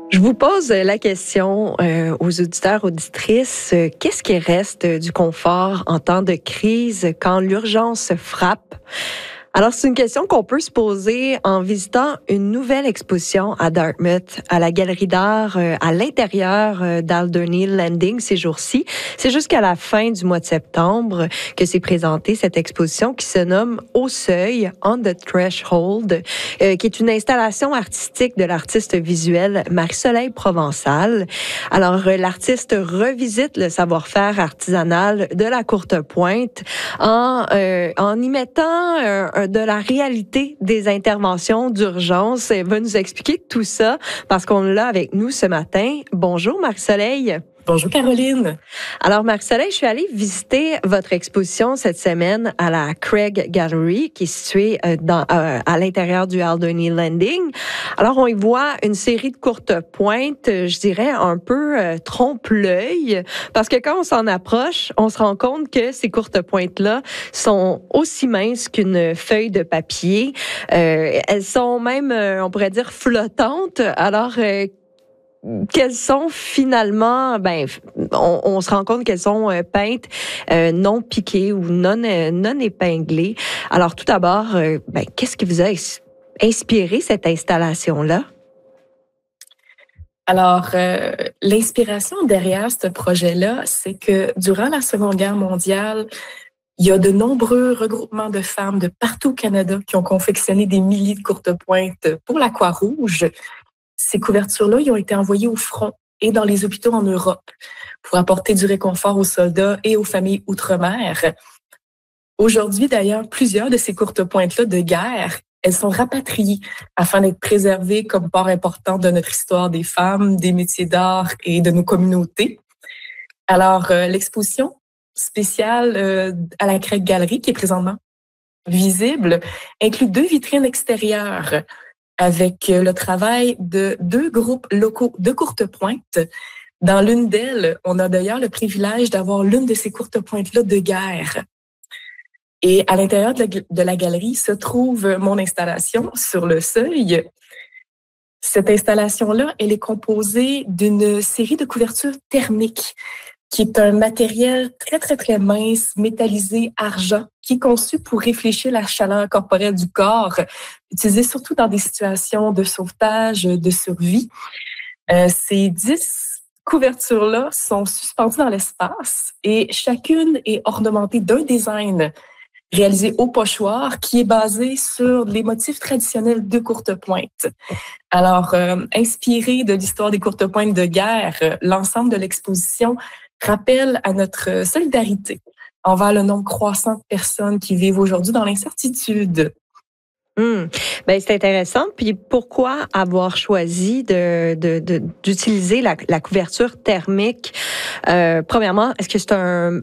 Je vous pose la question aux auditeurs, auditrices. Qu'est-ce qui reste du confort en temps de crise quand l'urgence frappe? Alors, c'est une question qu'on peut se poser en visitant une nouvelle exposition à Dartmouth, à la Galerie d'art à l'intérieur d'Alderney Landing ces jours-ci. C'est jusqu'à la fin du mois de septembre que s'est présentée cette exposition qui se nomme Au seuil, On the Threshold, qui est une installation artistique de l'artiste visuel Marie-Soleil Provençal. Alors, l'artiste revisite le savoir-faire artisanal de la courtepointe en y mettant de la réalité des interventions d'urgence. Elle va nous expliquer tout ça parce qu'on l'a avec nous ce matin. Bonjour Marie-Soleil. Bonjour Caroline. Alors Marie-Soleil, je suis allée visiter votre exposition cette semaine à la Craig Gallery qui est située à l'intérieur du Alderney Landing. Alors on y voit une série de courtes pointes, je dirais un peu trompe-l'œil, parce que quand on s'en approche, on se rend compte que ces courtes pointes-là sont aussi minces qu'une feuille de papier. Elles sont même, on pourrait dire, flottantes. Alors qu'elles sont finalement, on se rend compte qu'elles sont peintes non piquées ou non épinglées. Alors tout d'abord, qu'est-ce qui vous a inspiré cette installation-là? Alors, l'inspiration derrière ce projet-là, c'est que durant la Seconde Guerre mondiale, il y a de nombreux regroupements de femmes de partout au Canada qui ont confectionné des milliers de courtes pointes pour la Croix-Rouge. Ces couvertures-là, ils ont été envoyées au front et dans les hôpitaux en Europe pour apporter du réconfort aux soldats et aux familles outre-mer. Aujourd'hui, d'ailleurs, plusieurs de ces courtes pointes-là de guerre, elles sont rapatriées afin d'être préservées comme part importante de notre histoire des femmes, des métiers d'art et de nos communautés. Alors, l'exposition spéciale à la Craig Gallery, qui est présentement visible, inclut 2 vitrines extérieures avec le travail de 2 groupes locaux de courtes pointes. Dans l'une d'elles, on a d'ailleurs le privilège d'avoir l'une de ces courtes pointes-là de guerre. Et à l'intérieur de la galerie se trouve mon installation sur le seuil. Cette installation-là, elle est composée d'une série de couvertures thermiques, qui est un matériel très, très, très mince, métallisé, argent, qui est conçu pour réfléchir la chaleur corporelle du corps, utilisé surtout dans des situations de sauvetage, de survie. Ces 10 couvertures-là sont suspendues dans l'espace et chacune est ornementée d'un design réalisé au pochoir qui est basé sur les motifs traditionnels de courte pointe. Alors, inspiré de l'histoire des courtes pointes de guerre, l'ensemble de l'exposition rappelle à notre solidarité envers le nombre croissant de personnes qui vivent aujourd'hui dans l'incertitude. C'est intéressant. Puis pourquoi avoir choisi d'utiliser la couverture thermique? Premièrement, est-ce que c'est un